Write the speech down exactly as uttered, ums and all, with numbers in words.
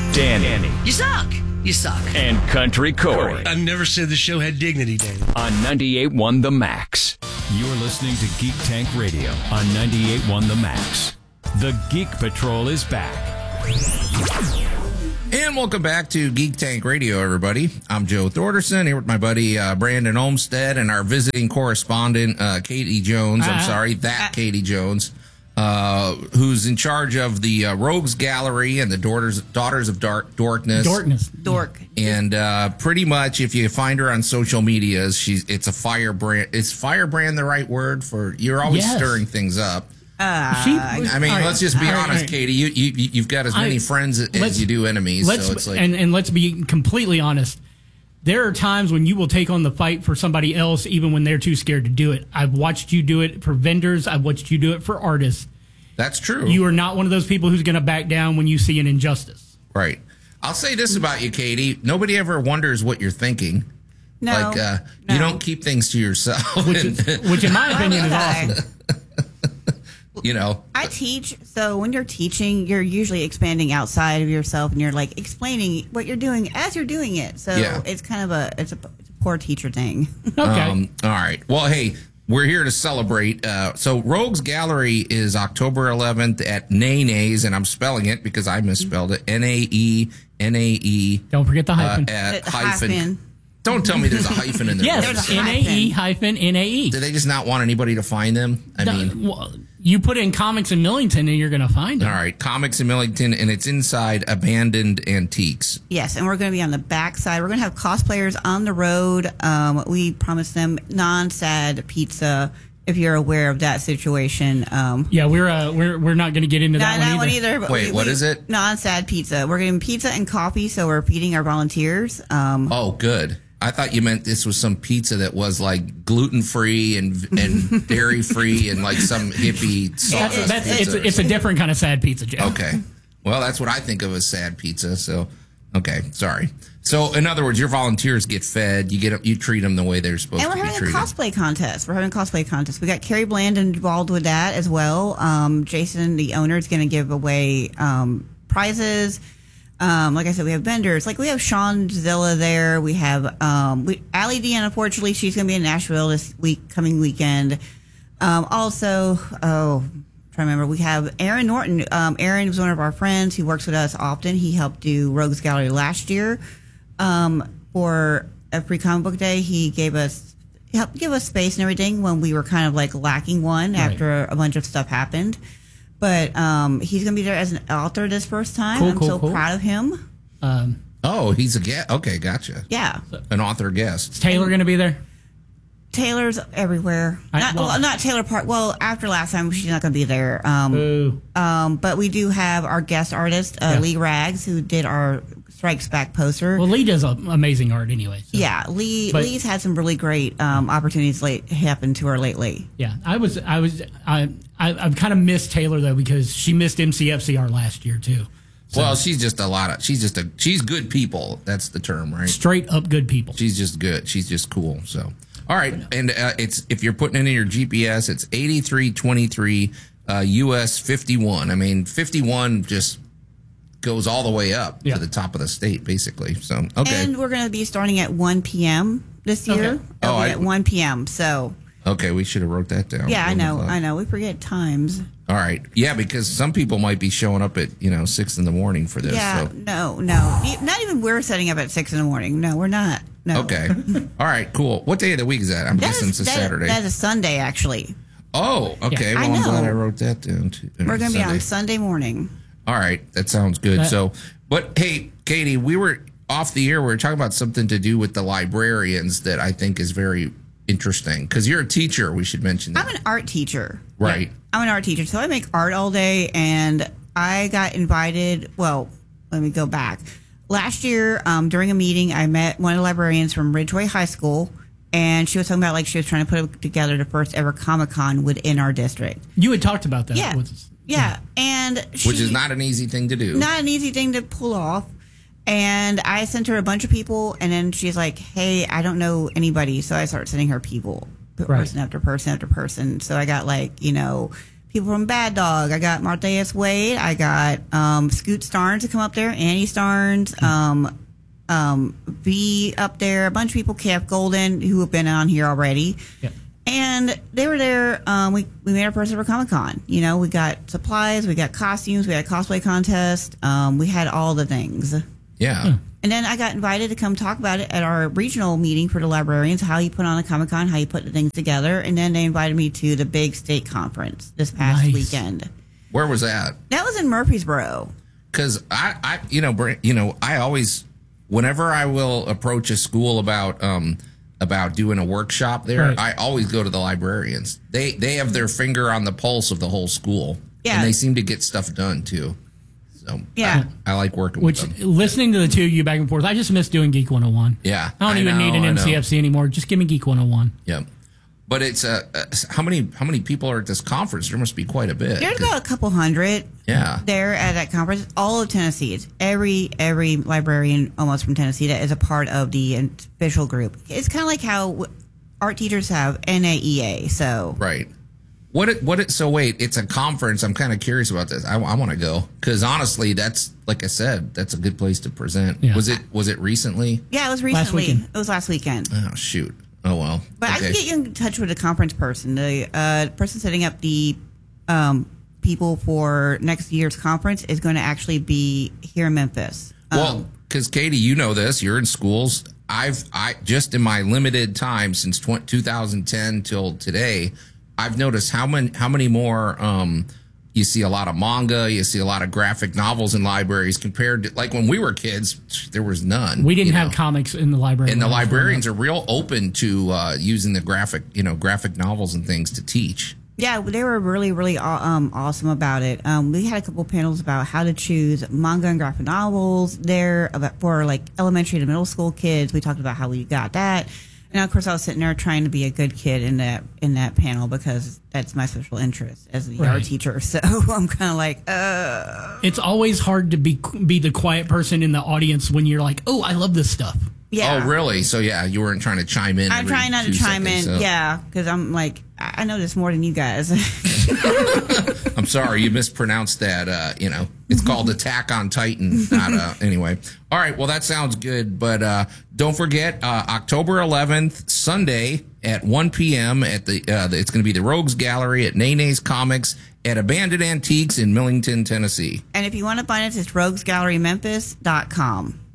Danny. You suck. You suck. And Country Corey. I never said the show had dignity, Danny. On ninety-eight point one The Max. You're listening to Geek Tank Radio on ninety-eight point one The Max. The Geek Patrol is back. And welcome back to Geek Tank Radio, everybody. I'm Joe Thorderson here with my buddy uh, Brandon Olmstead and our visiting correspondent, uh, Katie Jones. I'm Uh-huh. sorry, that Uh- Katie Jones, uh, who's in charge of the uh, Rogues Gallery and the Daughters, Daughters of Dark, Dorkness. Dorkness. Dork. And uh, pretty much, if you find her on social media, she's it's a firebrand. Is firebrand the right word for? You're always Yes. stirring things up. Uh, She- I mean, all right, let's just be all right, honest, all right. Katie. You, you you've got as many I- friends as let's- you do enemies. Let's So it's like, and, and let's be completely honest. There are times when you will take on the fight for somebody else, even when they're too scared to do it. I've watched you do it for vendors. I've watched you do it for artists. that's true. You are not one of those people who's going to back down when you see an injustice. Right. I'll say this about you, Katie. Nobody ever wonders what you're thinking. No, Like, uh, no. you don't keep things to yourself. Which, is, which in my opinion, is Okay. awesome. you know, I teach, so when you're teaching, you're usually expanding outside of yourself, and you're like explaining what you're doing as you're doing it. So Yeah. it's kind of a it's a, it's a poor teacher thing. Okay. Um, all right. Well, hey, we're here to celebrate. Uh, so Rogues Gallery is October eleventh at Nene's, and I'm spelling it because I misspelled it. N A E N A E. Don't forget the hyphen. Uh, at The hyphen. hyphen. Don't tell me there's a hyphen in there. yes, There's a N A E hyphen N A E. Do they just not want anybody to find them? I mean, Well, you put in comics in Millington and you're going to find it. all right. Comics in Millington, and it's inside Abandoned Antiques. Yes, and we're going to be on the back side. We're going to have cosplayers on the road. Um, we promised them non-sad pizza. If you're aware of that situation, um, Yeah, we're uh, we're we're not going to get into not that that one one either. either. But Wait, we, what we, is it? Non-sad pizza. We're getting pizza and coffee, so we're feeding our volunteers. Um, Oh, good. I thought you meant this was some pizza that was like gluten free and and dairy free and like some hippie That's, sawdust that's, pizza it's, or it's a different kind of sad pizza, Joe. Okay. Well, that's what I think of as sad pizza. So, okay, sorry. So, in other words, your volunteers get fed. You get you treat them the way they're supposed And to we're be having a treated. cosplay contest. We're having a cosplay contest. We got Carrie Bland involved with that as well. Um, Jason, the owner, is going to give away um, prizes. Um, like I said, we have vendors. Like we have Sean Zilla there. We have um, we, Allie Dean. Unfortunately, she's going to be in Nashville this week, coming weekend. Um, also, oh, I'm trying to remember. We have Aaron Norton. Um, Aaron is one of our friends. He works with us often. He helped do Rogues Gallery last year. Um, for a free comic book day, he gave us he helped give us space and everything when we were kind of like lacking one Right. after a bunch of stuff happened. But um, he's going to be there as an author this first time. Cool, I'm cool, so cool. proud of him. Um, Oh, he's a guest. Okay, gotcha. Yeah, An author guest. is Taylor going to be there? Taylor's everywhere. I- not well- well, not Taylor Park. Well, after last time, she's not going to be there. Um, Boo. um, but we do have our guest artist, uh, Yeah. Lee Rags, who did our Strikes Back poster. Well, Lee does um, amazing art anyway. so- yeah, Lee. But- Lee's had some really great um, opportunities late happen to her lately. Yeah, I was, I was, I, I, I've kind of missed Taylor though because she missed M C F C R last year too. So, Well, she's just a lot of. She's just a. She's good people. That's the term, right? straight up good people. She's just good. She's just cool. So, all right, and uh, it's if you're putting it in your G P S, it's eighty-three twenty-three uh, U S fifty-one. I mean, fifty-one just goes all the way up Yeah. to the top of the state, basically. So, okay, And we're going to be starting at one p.m. this year. Okay. It'll Oh, be I- at one p.m. So, okay, we should have wrote that down. yeah, I know. One o'clock. I know. We forget times. All right, yeah, because some people might be showing up at you know six in the morning for this. Yeah, So. no, no. E- Not even we're setting up at six in the morning. No, we're not. No. Okay. All right, cool. What day of the week is that? I'm That guessing is, it's a that- Saturday. that is a Sunday, actually. Oh, okay. Yeah. I Well, I'm glad know. I wrote that down. Too. We're going to be Sunday. on Sunday morning. All right, that sounds good. That- So, but hey, Katie, we were off the air. We were talking about something to do with the librarians that I think is very interesting because you're a teacher. We should mention that. I'm an art teacher. Right. I'm an art teacher, so I make art all day, and I got invited. Well, let me go back. Last year, um, during a meeting, I met one of the librarians from Ridgeway High School, and she was talking about like she was trying to put together the first ever Comic Con within our district. You had talked about that. Yeah, with us. yeah, and she, Which is not an easy thing to do. not an easy thing to pull off. And I sent her a bunch of people, and then she's like, "Hey, I don't know anybody," so I started sending her people, Right. person after person after person. So I got like you know people from Bad Dog. I got Martha S. Wade. I got um, Scoot Starnes to come up there. Annie Starnes. Um, um, B up there. A bunch of people. Kev Golden, who have been on here already. Yeah. And they were there. Um, we, we made our person for Comic Con. You know, we got supplies. We got costumes. We had a cosplay contest. Um, we had all the things. Yeah. And then I got invited to come talk about it at our regional meeting for the librarians, how you put on a Comic-Con, how you put the things together. And then they invited me to the big state conference this past Nice. weekend. Where was that? That was in Murfreesboro. Because I, I, you know, Bra- you know, I always, whenever I will approach a school about, um, about doing a workshop there, Right. I always go to the librarians. They, they have their finger on the pulse of the whole school, Yeah. and they seem to get stuff done too. So Yeah. I, I like working Which, with them. listening to the two of you back and forth, I just miss doing Geek one oh one. Yeah, I don't I even know, need an I M know. C F C anymore. Just give me Geek one oh one. Yep. But it's uh, uh, how many how many people are at this conference? There must be quite a bit. There's about a couple hundred Yeah. there at that conference. All of Tennessee. It's every every librarian almost from Tennessee that is a part of the official group. It's kind of like how art teachers have N A E A. So Right. What it, what it, so wait, it's a conference. I'm kind of curious about this. I, I want to go because honestly, that's like I said, that's a good place to present. Yeah. Was it, was it recently? yeah, it was recently. weekend. It was last weekend. Oh, shoot. Oh, well. But I can get you in touch with the conference person. The uh, person setting up the um, people for next year's conference is going to actually be here in Memphis. Well, Um, because Katie, you know this. You're in schools. I've I just in my limited time since tw- two thousand ten till today, I've noticed how many how many more. Um, you see a lot of manga. You see a lot of graphic novels in libraries compared to like when we were kids. There was none. We didn't you have know. comics in the library. And the when I was growing librarians are real open to uh, using the graphic, you know, graphic novels and things to teach. Yeah, they were really, really um, awesome about it. Um, we had a couple panels about how to choose manga and graphic novels there about, for like elementary to middle school kids. We talked about how we got that. And of course, I was sitting there trying to be a good kid in that in that panel because that's my special interest as the Right. art teacher. So I'm kind of like, uh, It's always hard to be be the quiet person in the audience when you're like, oh, I love this stuff. yeah. Oh, really? So yeah, you weren't trying to chime in. I'm every trying not to two chime seconds, in, so- yeah, because I'm like, I I know this more than you guys. I'm sorry, you mispronounced that. Uh, you know, it's called Attack on Titan. Not uh, anyway. All right. Well, that sounds good. But uh, don't forget, uh, October eleventh, Sunday at one p.m. at the. Uh, it's going to be the Rogues Gallery at Nene's Comics at Abandoned Antiques in Millington, Tennessee. And if you want to find us, it's rogues gallery memphis dot com.